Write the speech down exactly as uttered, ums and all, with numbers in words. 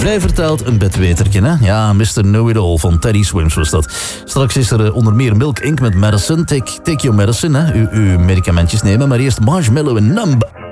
Vrij vertaald een bedwetertje, hè? Ja, mister Know-It-All van Teddy Swims was dat. Straks is er onder meer Milk Incorporated met Medicine. Take, take your medicine, hè? U, uw medicamentjes nemen, maar eerst Marshmallow en Numb.